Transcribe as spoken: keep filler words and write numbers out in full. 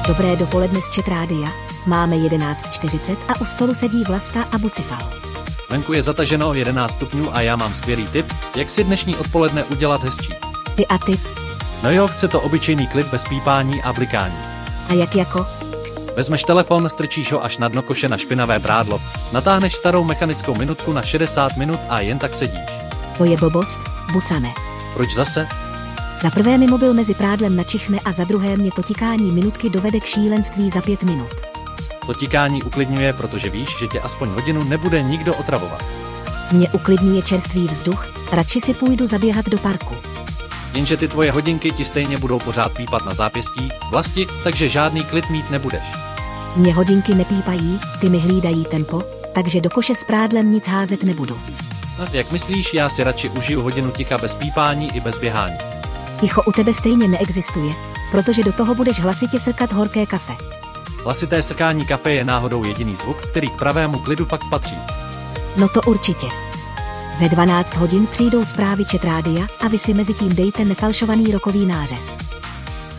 Dobré dopoledne z Chat Rádia, máme jedenáct čtyřicet a u stolu sedí Vlasta a Bucifal. Venku je zataženo jedenáct stupňů a já mám skvělý tip, jak si dnešní odpoledne udělat hezčí. Ty a ty? No jo, chce to obyčejný klid bez pípání a blikání. A jak jako? Vezmeš telefon, strčíš ho až na dno koše na špinavé prádlo, natáhneš starou mechanickou minutku na šedesát minut a jen tak sedíš. To je blbost, Bucane. Proč zase? Za prvé mi mobil mezi prádlem načichne a za druhé mě to tikání minutky dovede k šílenství za pět minut. To tikání uklidňuje, protože víš, že tě aspoň hodinu nebude nikdo otravovat. Mě uklidňuje čerstvý vzduch, radši si půjdu zaběhat do parku. Jenže ty tvoje hodinky ti stejně budou pořád pípat na zápěstí, Vlasti, takže žádný klid mít nebudeš. Mě hodinky nepípají, ty mi hlídají tempo, takže do koše s prádlem nic házet nebudu. No, jak myslíš, já si radši užiju hodinu ticha bez pípání i bez běhání. Ticho u tebe stejně neexistuje, protože do toho budeš hlasitě srkat horké kafe. Hlasité srkání kafe je náhodou jediný zvuk, který k pravému klidu fakt patří. No to určitě. Ve dvanáct hodin přijdou zprávy Chat Rádia a vy si mezi tím dejte nefalšovaný rokový nářez.